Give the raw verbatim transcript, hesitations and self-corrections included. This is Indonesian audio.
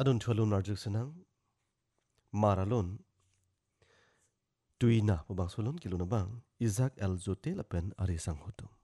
adon thualun narjuk senang maralon tuina pabang solon kilona bang Isaac el Zote lapen ari sang hoto.